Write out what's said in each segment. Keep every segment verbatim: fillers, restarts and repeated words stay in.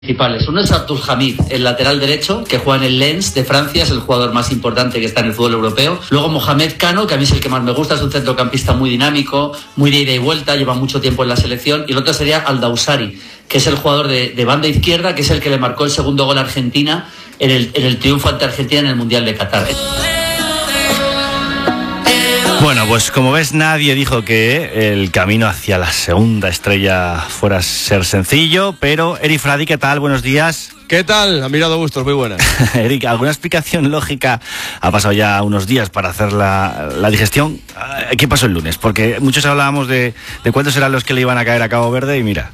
Principales. Uno es Artur Hamid, el lateral derecho, que juega en el Lens de Francia, es el jugador más importante que está en el fútbol europeo. Luego Mohamed Kano, que a mí es el que más me gusta, es un centrocampista muy dinámico, muy de ida y vuelta, lleva mucho tiempo en la selección. Y el otro sería Al-Dawsari, que es el jugador de, de banda izquierda, que es el que le marcó el segundo gol a Argentina en el, en el triunfo ante Argentina en el Mundial de Qatar. Bueno, pues como ves, nadie dijo que el camino hacia la segunda estrella fuera a ser sencillo, pero Eric Fradi, ¿qué tal? Buenos días. ¿Qué tal? Admirado Bustos, muy buenas. Eric, ¿alguna explicación lógica? Ha pasado ya unos días para hacer la, la digestión. ¿Qué pasó el lunes? Porque muchos hablábamos de, de cuántos eran los que le iban a caer a Cabo Verde y mira.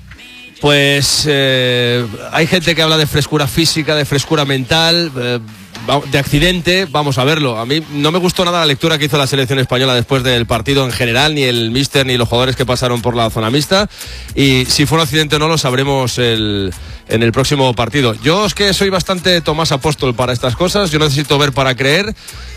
Pues eh, hay gente que habla de frescura física, de frescura mental, eh, de accidente, vamos a verlo. A mí no me gustó nada la lectura que hizo la selección española después del partido en general, ni el míster ni los jugadores que pasaron por la zona mixta, y si fue un accidente o no lo sabremos el, en el próximo partido. Yo es que soy bastante Tomás Apóstol para estas cosas, yo necesito ver para creer,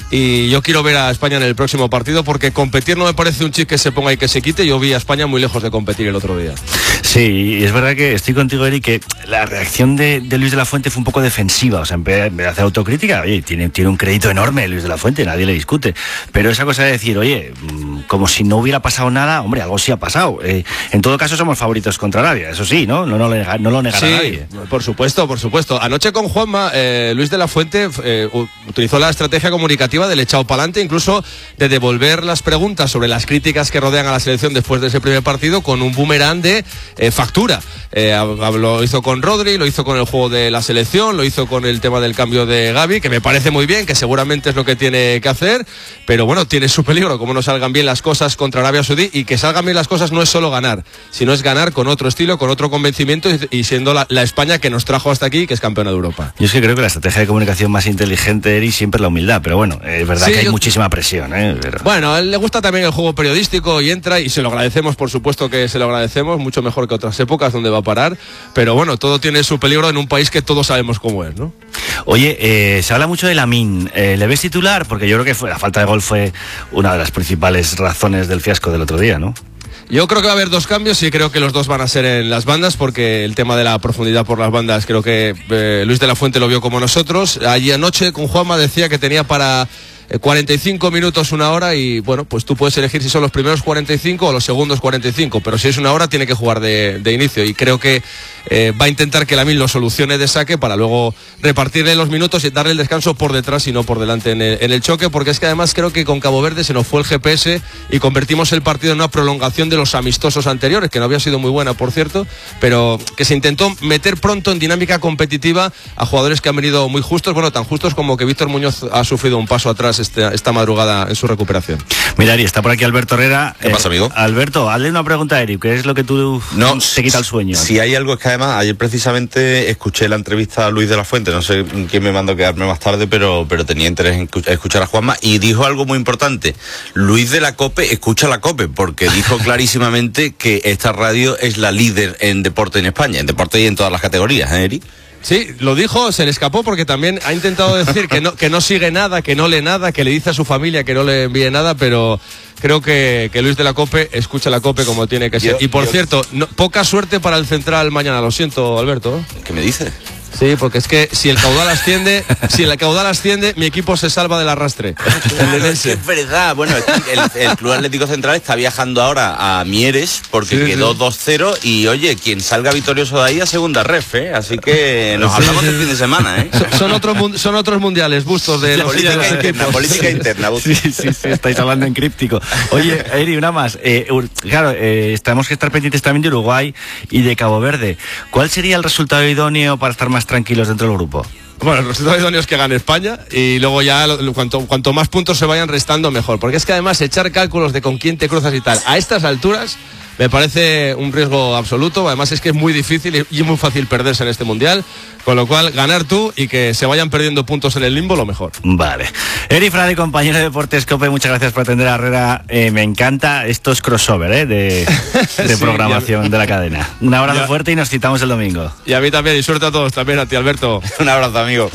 y yo quiero ver a España en el próximo partido, porque competir no me parece un chip que se ponga y que se quite. Yo vi a España muy lejos de competir el otro día. Sí, y es verdad que estoy contigo, Eric, que la reacción de, de Luis de la Fuente fue un poco defensiva, o sea, en vez de hacer autocrítica, oye, tiene, tiene un crédito enorme Luis de la Fuente, nadie le discute, pero esa cosa de decir, oye, como si no hubiera pasado nada, hombre, algo sí ha pasado. Eh, en todo caso somos favoritos contra Arabia, eso sí, ¿no? No, no, no, no lo negará sí, nadie. Por supuesto, por supuesto. Anoche con Juanma, eh, Luis de la Fuente eh, utilizó la estrategia comunicativa del echado para adelante, incluso de devolver las preguntas sobre las críticas que rodean a la selección después de ese primer partido con un boomerang de eh, factura. Eh, lo hizo con Rodri, lo hizo con el juego de la selección, lo hizo con el tema del cambio de Gavi, que me parece muy bien, que seguramente es lo que tiene que hacer, pero bueno, tiene su peligro, como no salgan bien las cosas contra Arabia Saudí, y que salgan bien las cosas no es solo ganar, sino es ganar con otro estilo, con otro convencimiento, y siendo la, la España que nos trajo hasta aquí, que es campeona de Europa. Yo es que creo que la estrategia de comunicación más inteligente, Eri, siempre es la humildad, pero bueno, es verdad sí, que hay yo... muchísima presión, ¿eh? Pero... Bueno, a él le gusta también el juego periodístico y entra, y se lo agradecemos, por supuesto que se lo agradecemos, mucho mejor que otras épocas donde va a parar, pero bueno, todo tiene su peligro en un país que todos sabemos cómo es, ¿no? Oye, eh, se habla mucho de Lamine, eh, ¿le ves titular? Porque yo creo que fue, la falta de gol fue una de las principales razones del fiasco del otro día, ¿no? Yo creo que va a haber dos cambios y creo que los dos van a ser en las bandas, porque el tema de la profundidad por las bandas creo que eh, Luis de la Fuente lo vio como nosotros. Allí anoche con Juanma decía que tenía para cuarenta y cinco minutos, una hora, y bueno, pues tú puedes elegir si son los primeros cuarenta y cinco o los segundos cuarenta y cinco, pero si es una hora tiene que jugar de, de inicio, y creo que eh, va a intentar que Lamine lo solucione de saque para luego repartirle los minutos y darle el descanso por detrás y no por delante en el, en el choque, porque es que además creo que con Cabo Verde se nos fue el G P S y convertimos el partido en una prolongación de los amistosos anteriores, que no había sido muy buena, por cierto, pero que se intentó meter pronto en dinámica competitiva a jugadores que han venido muy justos, bueno, tan justos como que Víctor Muñoz ha sufrido un paso atrás Esta, esta madrugada en su recuperación. Mira, Ari, está por aquí Alberto Herrera. ¿Qué eh, pasa, amigo? Alberto, hazle una pregunta a Eric, ¿qué es lo que tú no, te quita el sueño? Si hay algo, es que además ayer precisamente escuché la entrevista a Luis de la Fuente, no sé quién me mandó a quedarme más tarde, pero, pero tenía interés en escuchar a Juanma, y dijo algo muy importante. Luis de la COPE escucha la COPE, porque dijo clarísimamente que esta radio es la líder en deporte en España, en deporte y en todas las categorías, ¿eh, Eric? Sí, lo dijo, se le escapó porque también ha intentado decir que no, que no sigue nada, que no lee nada, que le dice a su familia que no le envíe nada, pero creo que, que Luis de la COPE escucha la COPE como tiene que ser. Yo, y por yo... cierto, no, poca suerte para el Central mañana, lo siento, Alberto. ¿Qué me dices? Sí, porque es que si el caudal asciende, si el caudal asciende, mi equipo se salva del arrastre. Claro, es que es verdad. Bueno, el, el Club Atlético Central está viajando ahora a Mieres porque sí, quedó sí. dos cero, y oye, quien salga victorioso de ahí a segunda ref, ¿eh? Así que nos sí, hablamos sí. el fin de semana, ¿eh? Son, son, otros, son otros mundiales, Bustos, de la los política de interna, política interna, Bustos. Sí, sí, sí, estáis hablando en críptico. Oye, Eri, una más. Eh, claro, eh, tenemos que estar pendientes también de Uruguay y de Cabo Verde. ¿Cuál sería el resultado idóneo para estar más tranquilos dentro del grupo? Bueno, el resultado idóneo es que gane España, y luego ya cuanto, cuanto más puntos se vayan restando, mejor. Porque es que además echar cálculos de con quién te cruzas y tal, a estas alturas me parece un riesgo absoluto. Además es que es muy difícil y es muy fácil perderse en este mundial, con lo cual ganar tú y que se vayan perdiendo puntos en el limbo, lo mejor. Vale. Eri Fradi, compañero de Deportes COPE, muchas gracias por atender a Herrera. Eh, me encanta estos crossover ¿eh? de, de sí, programación ya... de la cadena. Un abrazo ya. fuerte y nos citamos el domingo. Y a mí también, y suerte a todos, también a ti, Alberto. Un abrazo, amigo.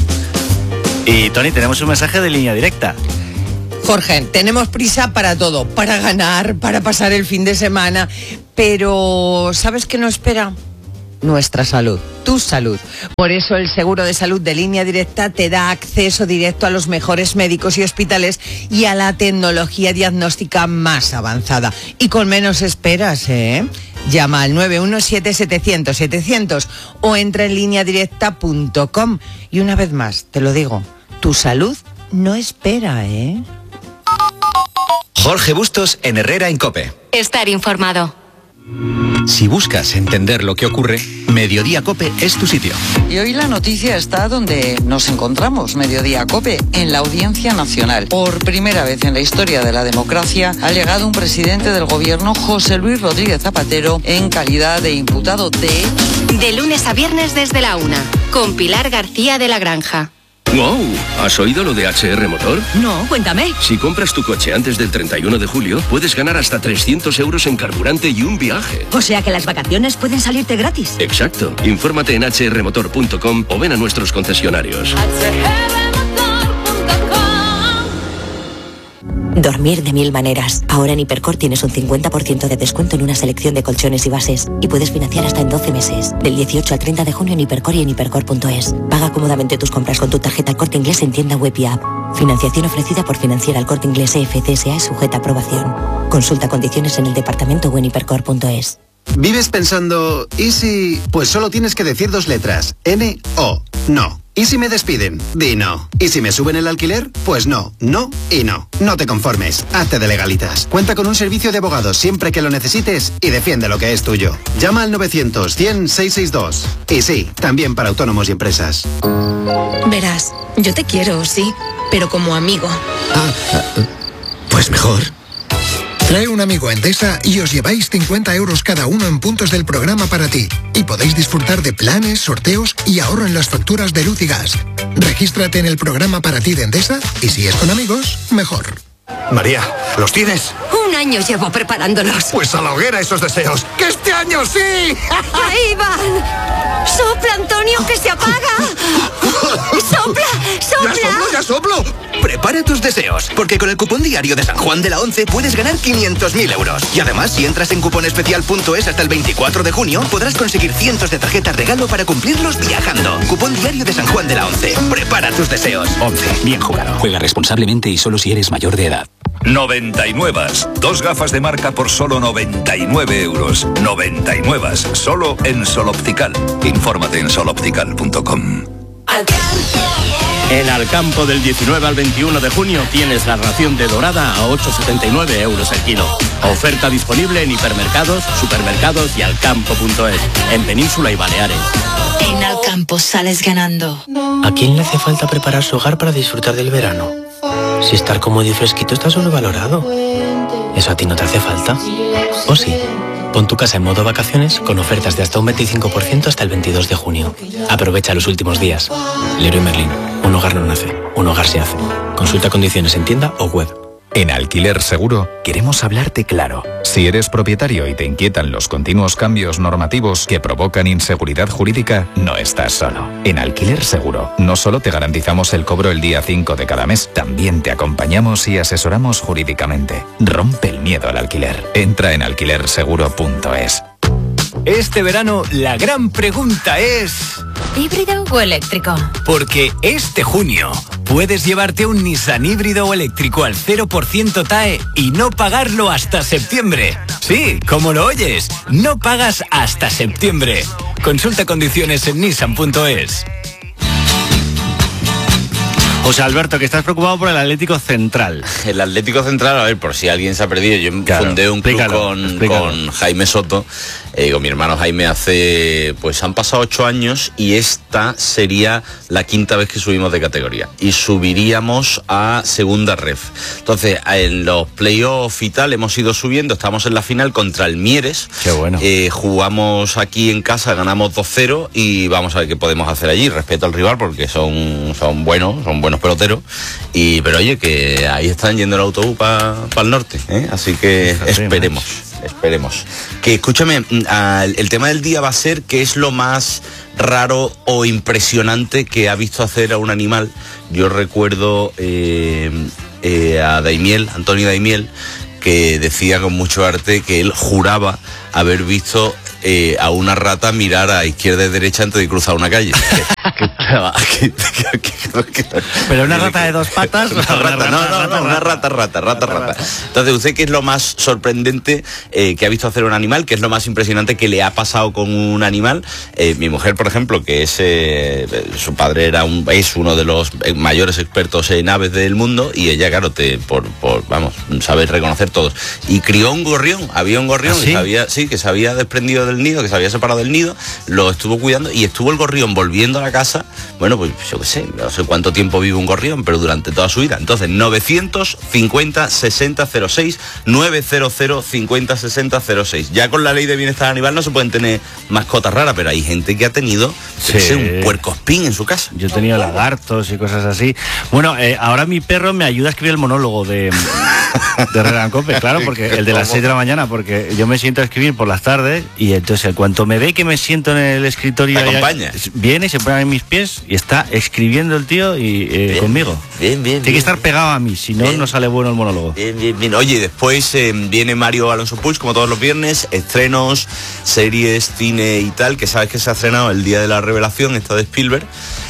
Y Tony, tenemos un mensaje de línea directa. Jorge, tenemos prisa para todo, para ganar, para pasar el fin de semana, pero ¿sabes qué nos espera? nuestra salud, tu salud. Por eso el seguro de salud de Línea Directa te da acceso directo a los mejores médicos y hospitales y a la tecnología diagnóstica más avanzada. Y con menos esperas, ¿eh? Llama al nueve uno siete, setecientos, setecientos o entra en línea directa punto com. Y una vez más, te lo digo, tu salud no espera, ¿eh? Jorge Bustos en Herrera en COPE. Estar informado. Si buscas entender lo que ocurre, Mediodía COPE es tu sitio. Y hoy la noticia está donde nos encontramos, Mediodía COPE, en la Audiencia Nacional. Por primera vez en la historia de la democracia ha llegado un presidente del gobierno, José Luis Rodríguez Zapatero, en calidad de imputado de... De lunes a viernes desde la una, con Pilar García de la Granja. ¡Wow! ¿Has oído lo de H R Motor? No, cuéntame. Si compras tu coche antes del treinta y uno de julio, puedes ganar hasta trescientos euros en carburante y un viaje. O sea que las vacaciones pueden salirte gratis. Exacto. Infórmate en h r motor punto com o ven a nuestros concesionarios. Dormir de mil maneras. Ahora en Hipercor tienes un cincuenta por ciento de descuento en una selección de colchones y bases. Y puedes financiar hasta en doce meses. Del dieciocho al treinta de junio en Hipercor y en hipercor punto es. Paga cómodamente tus compras con tu tarjeta El Corte Inglés en tienda web y app. Financiación ofrecida por Financiera El Corte Inglés E F C S A sujeta a aprobación. Consulta condiciones en el departamento o en hipercor punto es. ¿Vives pensando, ¿y si...? Pues solo tienes que decir dos letras. N O. No. ¿Y si me despiden? Di no. ¿Y si me suben el alquiler? Pues no, no y no. No te conformes. Hazte de Legalitas. Cuenta con un servicio de abogados siempre que lo necesites y defiende lo que es tuyo. Llama al novecientos, cien, seiscientos sesenta y dos. Y sí, también para autónomos y empresas. Verás, yo te quiero, sí, pero como amigo. Ah, pues mejor. Trae un amigo a Endesa y os lleváis cincuenta euros cada uno en puntos del programa para ti. Y podéis disfrutar de planes, sorteos y ahorro en las facturas de luz y gas. Regístrate en el programa para ti de Endesa y si es con amigos, mejor. María, ¿los tienes? Un año llevo preparándolos. Pues a la hoguera esos deseos. ¡Que este año sí! ¡Ahí van! ¡Sopla, Antonio, que se apaga! ¡Sopla, sopla! ¡Ya soplo, ya soplo! Prepara tus deseos, porque con el cupón diario de San Juan de la Once puedes ganar quinientos mil euros. Y además, si entras en cuponespecial punto es hasta el veinticuatro de junio, podrás conseguir cientos de tarjetas regalo para cumplirlos viajando. Cupón diario de San Juan de la Once. Prepara tus deseos. Once. Bien jugado. Juega responsablemente y solo si eres mayor de edad. noventa y nueve. Dos gafas de marca por solo noventa y nueve euros. noventa y nueve. Solo en Sol Optical. Infórmate en sol optical punto com. En Alcampo del diecinueve al veintiuno de junio tienes la ración de dorada a ocho setenta y nueve euros el kilo. Oferta disponible en hipermercados, supermercados y alcampo punto es, en Península y Baleares. En Alcampo sales ganando. ¿A quién le hace falta preparar su hogar para disfrutar del verano? Si estar cómodo y fresquito está sobrevalorado. ¿Eso a ti no te hace falta? ¿O sí? Pon tu casa en modo vacaciones con ofertas de hasta un veinticinco por ciento hasta el veintidós de junio. Aprovecha los últimos días. Leroy Merlin. Un hogar no nace, un hogar se hace. Consulta condiciones en tienda o web. En Alquiler Seguro queremos hablarte claro. Si eres propietario y te inquietan los continuos cambios normativos que provocan inseguridad jurídica, no estás solo. En Alquiler Seguro no solo te garantizamos el cobro el día cinco de cada mes, también te acompañamos y asesoramos jurídicamente. Rompe el miedo al alquiler. Entra en alquiler seguro punto es. Este verano la gran pregunta es... ¿híbrido o eléctrico? Porque este junio puedes llevarte un Nissan híbrido o eléctrico al cero por ciento T A E y no pagarlo hasta septiembre. Sí, como lo oyes, no pagas hasta septiembre. Consulta condiciones en nissan punto es. José Alberto, que estás preocupado por el Atlético Central. El Atlético Central, a ver, por si alguien se ha perdido, yo claro, fundé un club con, con Jaime Soto, eh, con mi hermano Jaime, hace, pues han pasado ocho años y esta sería la quinta vez que subimos de categoría. Y subiríamos a segunda ref. Entonces, en los playoffs y tal hemos ido subiendo, estamos en la final contra el Mieres. Qué bueno. Eh, jugamos aquí en casa, ganamos dos cero y vamos a ver qué podemos hacer allí. Respeto al rival porque son, son buenos, son buenos peloteros, y pero oye, que ahí están yendo el autobús para pa el norte, ¿eh? Así que esperemos, esperemos. Que escúchame, el, el tema del día va a ser qué es lo más raro o impresionante que ha visto hacer a un animal. Yo recuerdo eh, eh, a Daimiel, Antonio Daimiel, que decía con mucho arte que él juraba haber visto eh, a una rata mirar a izquierda y derecha antes de cruzar una calle. Pero una rata de dos patas. Una rata, no, no, no, una rata, rata, rata, rata. Entonces, ¿usted qué es lo más sorprendente eh, que ha visto hacer un animal? ¿Qué es lo más impresionante que le ha pasado con un animal? Eh, mi mujer, por ejemplo, que es eh, su padre era un, es uno de los mayores expertos en aves del mundo, y ella, claro, te, por, por vamos, sabe reconocer todos. Y crió un gorrión, había un gorrión, ¿Ah, sí? que se había, sí, que se había desprendido del nido, que se había separado del nido, lo estuvo cuidando, y estuvo el gorrión volviendo a la casa, bueno, pues yo qué sé, no sé cuánto tiempo vive un gorrión, pero durante toda su vida. Entonces, novecientos cincuenta sesenta cero seis, novecientos cincuenta sesenta cero seis. Ya con la ley de bienestar animal no se pueden tener mascotas raras, pero hay gente que ha tenido, Sí. yo qué sé, un puercoespín en su casa. Yo he tenido lagartos y cosas así. Bueno, eh, ahora mi perro me ayuda a escribir el monólogo de, de Herrera en Cope, claro, porque el de las seis de la mañana, porque yo me siento a escribir por las tardes, y entonces en cuanto me ve que me siento en el escritorio, ¿te acompaña? Viene y se pone en mis pies y está escribiendo el tío y eh, Bien, conmigo. Bien, bien. Tiene que bien, estar pegado a mí, si no, Bien. no sale bueno el monólogo. Bien, bien, bien. Oye, después eh, viene Mario Alonso Puig, como todos los viernes, estrenos, series, cine y tal, que sabes que se ha estrenado el día de la revelación, esta de Spielberg,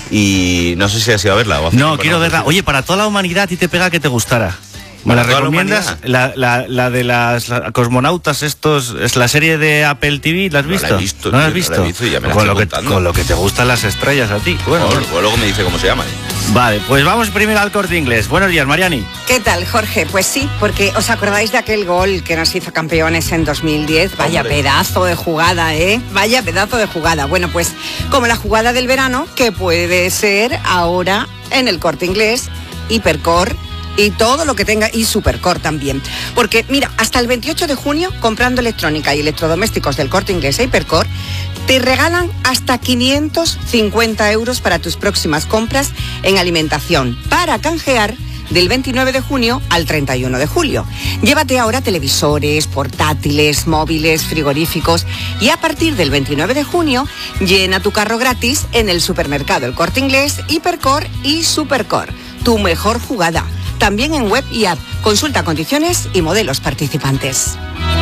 y no sé si has ido a verla. O hace No, tiempo quiero no, verla. no sé. Oye, para toda la humanidad, ¿a ti te pega que te gustara? ¿Me ¿Para la toda la recomiendas? La, la, la de las la- cosmonautas estos, es la serie de Apple T V, ¿la has No la he visto? visto, ¿No la has tío, no visto? la he visto y ya me la con, estoy lo que, contando. con lo que te gustan las estrellas a ti. Bueno, Bueno, bueno. pues luego me dice cómo se llama. ¿eh? Vale, pues vamos primero al Corte Inglés. Buenos días, Mariani. ¿Qué tal, Jorge? Pues sí, porque ¿os acordáis de aquel gol que nos hizo campeones en dos mil diez? Vaya Hombre. pedazo de jugada, ¿eh? Vaya pedazo de jugada. Bueno, pues como la jugada del verano, que puede ser ahora en el Corte Inglés, Hipercor y todo lo que tenga, y Supercor también. Porque, mira, hasta el veintiocho de junio, comprando electrónica y electrodomésticos del Corte Inglés e Hipercor, te regalan hasta quinientos cincuenta euros para tus próximas compras en alimentación, para canjear del veintinueve de junio al treinta y uno de julio. Llévate ahora televisores, portátiles, móviles, frigoríficos, y a partir del veintinueve de junio llena tu carro gratis en el supermercado El Corte Inglés, Hipercor y Supercor. Tu mejor jugada. También en web y app. Consulta condiciones y modelos participantes.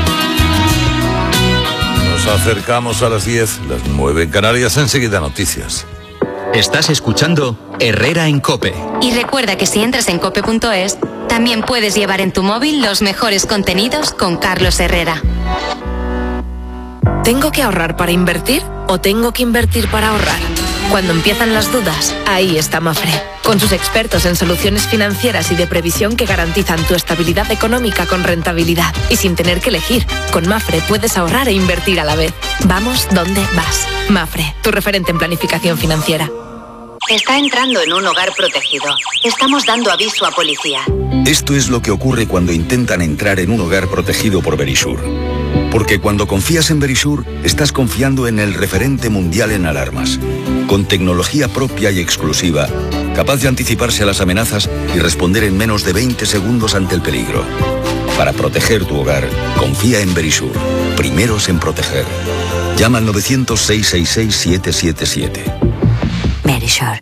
Nos acercamos a las diez, las nueve en Canarias, enseguida noticias. Estás escuchando Herrera en Cope. Y recuerda que si entras en cope punto es, también puedes llevar en tu móvil los mejores contenidos con Carlos Herrera. ¿Tengo que ahorrar para invertir o tengo que invertir para ahorrar? Cuando empiezan las dudas, ahí está Mafre, con sus expertos en soluciones financieras y de previsión que garantizan tu estabilidad económica con rentabilidad y sin tener que elegir. Con Mafre puedes ahorrar e invertir a la vez. Vamos donde vas. Mafre, tu referente en planificación financiera. Está entrando en un hogar protegido. Estamos dando aviso a policía. Esto es lo que ocurre cuando intentan entrar en un hogar protegido por Verisur. Porque cuando confías en Verisur, estás confiando en el referente mundial en alarmas. Con tecnología propia y exclusiva, capaz de anticiparse a las amenazas y responder en menos de veinte segundos ante el peligro. Para proteger tu hogar, confía en Verisur. Primeros en proteger. Llama al novecientos, seiscientos sesenta y seis, setecientos setenta y siete. Verisure.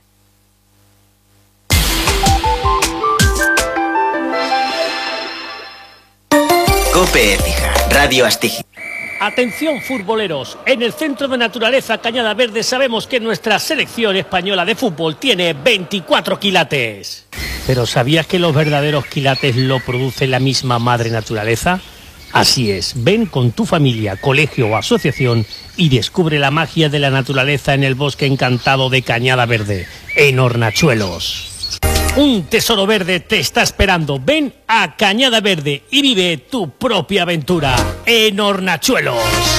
Cope Écija, Radio Astigi. Atención futboleros, en el Centro de Naturaleza Cañada Verde sabemos que nuestra selección española de fútbol tiene veinticuatro quilates. ¿Pero sabías que los verdaderos quilates lo produce la misma madre naturaleza? Así es, ven con tu familia, colegio o asociación y descubre la magia de la naturaleza en el bosque encantado de Cañada Verde, en Hornachuelos. Un tesoro verde te está esperando. Ven a Cañada Verde y vive tu propia aventura en Hornachuelos.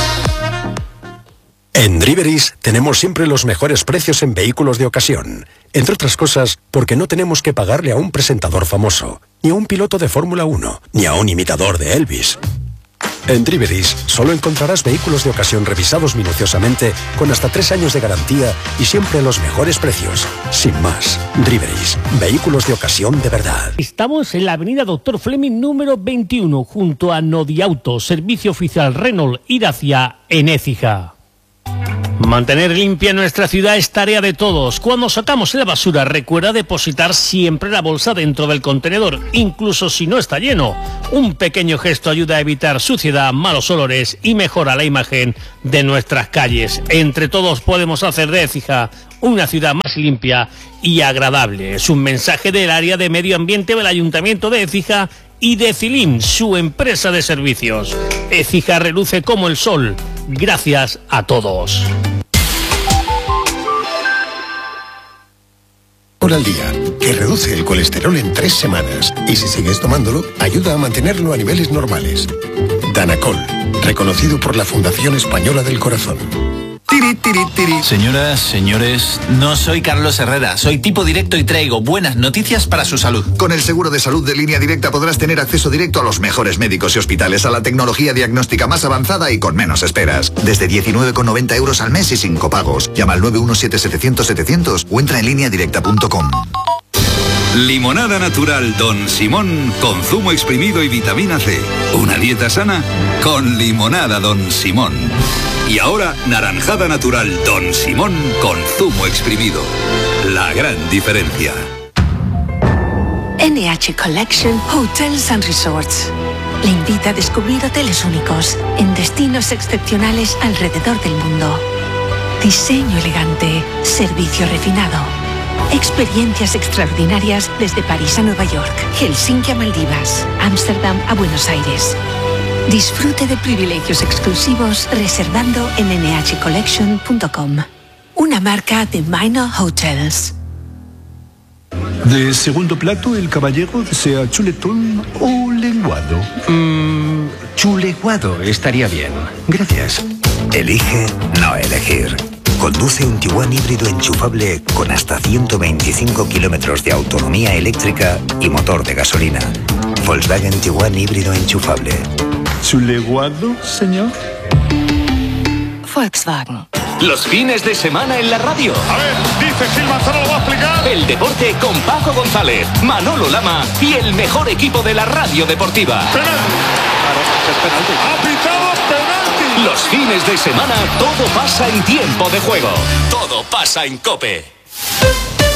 En Driveris tenemos siempre los mejores precios en vehículos de ocasión. Entre otras cosas, porque no tenemos que pagarle a un presentador famoso, ni a un piloto de Fórmula uno, ni a un imitador de Elvis. En Driveris solo encontrarás vehículos de ocasión revisados minuciosamente, con hasta tres años de garantía y siempre a los mejores precios. Sin más, Driveris, vehículos de ocasión de verdad. Estamos en la avenida Doctor Fleming número veintiuno, junto a Nodiauto, servicio oficial Renault y Dacia en Écija. Mantener limpia nuestra ciudad es tarea de todos. Cuando sacamos la basura, recuerda depositar siempre la bolsa dentro del contenedor, incluso si no está lleno. Un pequeño gesto ayuda a evitar suciedad, malos olores y mejora la imagen de nuestras calles. Entre todos podemos hacer de Écija una ciudad más limpia y agradable. Es un mensaje del área de medio ambiente del Ayuntamiento de Écija y de Cilim, su empresa de servicios. Écija reluce como el sol. Gracias a todos. Al día, que reduce el colesterol en tres semanas y si sigues tomándolo, ayuda a mantenerlo a niveles normales. Danacol, reconocido por la Fundación Española del Corazón. Tiri, tiri, tiri. Señoras, señores, no soy Carlos Herrera, soy tipo directo y traigo buenas noticias para su salud. Con el seguro de salud de Línea Directa podrás tener acceso directo a los mejores médicos y hospitales, a la tecnología diagnóstica más avanzada y con menos esperas. Desde diecinueve con noventa euros al mes y sin copagos. Llama al nueve uno siete setecientos setecientos o entra en línea directa punto com. Limonada natural Don Simón con zumo exprimido y vitamina C. Una dieta sana con limonada Don Simón. Y ahora naranjada natural Don Simón con zumo exprimido. La gran diferencia. N H Collection Hotels and Resorts le invita a descubrir hoteles únicos en destinos excepcionales alrededor del mundo. Diseño elegante, servicio refinado. Experiencias extraordinarias desde París a Nueva York, Helsinki a Maldivas, Ámsterdam a Buenos Aires. Disfrute de privilegios exclusivos reservando en N H collection punto com. Una marca de Minor Hotels. De segundo plato, el caballero desea chuletón o lenguado. Mmm, chuleguado estaría bien. Gracias. Elige no elegir. Conduce un Tiguan híbrido enchufable con hasta ciento veinticinco kilómetros de autonomía eléctrica y motor de gasolina. Volkswagen Tiguan híbrido enchufable. ¿Chuleguado, señor? Volkswagen. Los fines de semana en la radio. A ver, dice Gil Manzano, lo va a explicar. El deporte con Paco González, Manolo Lama y el mejor equipo de la radio deportiva. Penalti. Claro, es penalti. Ha pitado penalti. Los fines de semana todo pasa en tiempo de juego. Todo pasa en COPE.